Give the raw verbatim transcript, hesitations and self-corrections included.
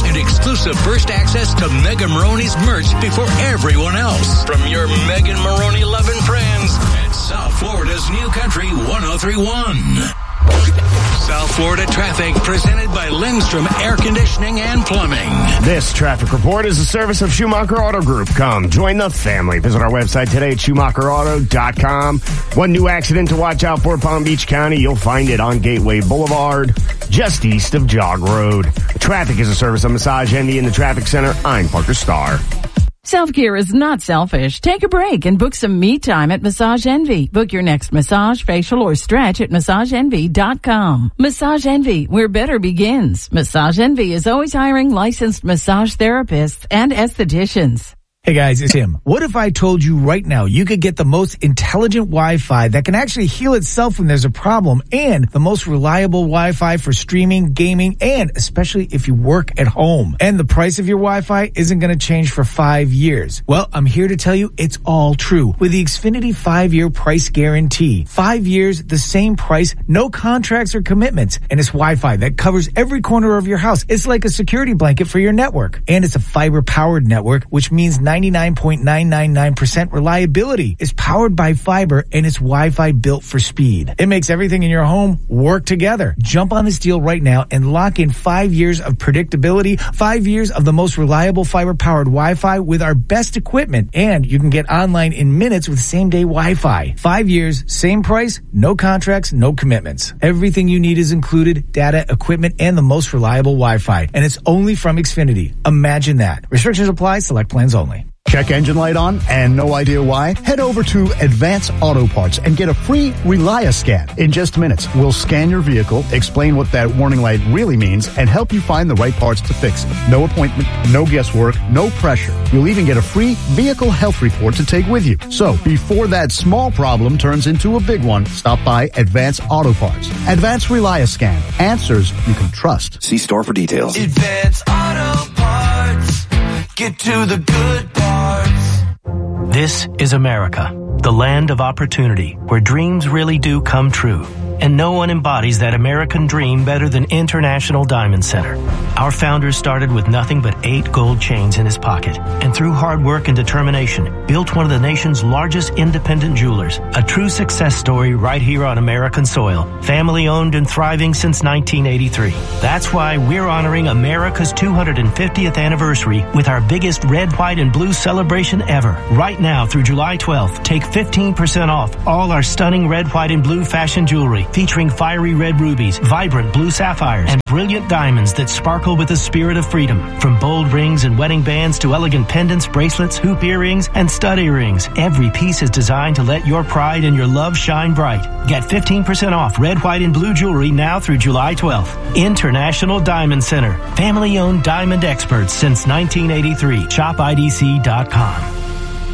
offers and exclusive first access to Megan Maroney's merch before everyone else. From your Megan Maroney loving friends at South Florida's New Country one oh three point one. South Florida traffic presented by Lindstrom Air Conditioning and Plumbing. This traffic report is a service of Schumacher Auto Group. Come join the family. Visit our website today at schumacher auto dot com. One new accident to watch out for Palm Beach County. You'll find it on Gateway Boulevard, just east of Jog Road. Traffic is a service of Massage Envy in the Traffic Center. I'm Parker Starr. Self-care is not selfish. Take a break and book some me time at Massage Envy. Book your next massage, facial, or stretch at massage envy dot com. Massage Envy, where better begins. Massage Envy is always hiring licensed massage therapists and estheticians. Hey guys, it's Tim. What if I told you right now you could get the most intelligent Wi-Fi that can actually heal itself when there's a problem, and the most reliable Wi-Fi for streaming, gaming, and especially if you work at home? And the price of your Wi-Fi isn't going to change for five years. Well, I'm here to tell you it's all true with the Xfinity five-year price guarantee. Five years, the same price, no contracts or commitments. And it's Wi-Fi that covers every corner of your house. It's like a security blanket for your network. And it's a fiber-powered network, which means ninety-nine point nine nine nine percent reliability. Is powered by fiber, and it's Wi-Fi built for speed. It makes everything in your home work together. Jump on this deal right now and lock in five years of predictability, five years of the most reliable fiber-powered Wi-Fi with our best equipment, and you can get online in minutes with same-day Wi-Fi. Five years, same price, no contracts, no commitments. Everything you need is included: data, equipment, and the most reliable Wi-Fi. And it's only from Xfinity. Imagine that. Restrictions apply. Select plans only. Check engine light on and no idea why? Head over to Advance Auto Parts and get a free Relia scan. In just minutes, we'll scan your vehicle, explain what that warning light really means, and help you find the right parts to fix it. No appointment, no guesswork, no pressure. You'll even get a free vehicle health report to take with you. So, before that small problem turns into a big one, stop by Advance Auto Parts. Advance Relia scan. Answers you can trust. See store for details. Advance Auto Parts. Get to the good parts. This is America, the land of opportunity, where dreams really do come true. And no one embodies that American dream better than International Diamond Center. Our founder started with nothing but eight gold chains in his pocket, and through hard work and determination, built one of the nation's largest independent jewelers. A true success story right here on American soil. Family owned and thriving since nineteen eighty-three. That's why we're honoring America's two hundred fiftieth anniversary with our biggest red, white, and blue celebration ever. Right now through July twelfth, take fifteen percent off all our stunning red, white, and blue fashion jewelry, featuring fiery red rubies, vibrant blue sapphires, and brilliant diamonds that sparkle with the spirit of freedom. From bold rings and wedding bands to elegant pendants, bracelets, hoop earrings, and stud earrings, every piece is designed to let your pride and your love shine bright. Get fifteen percent off red, white, and blue jewelry now through July twelfth. International Diamond Center. Family-owned diamond experts since nineteen eighty-three. shop I D C dot com.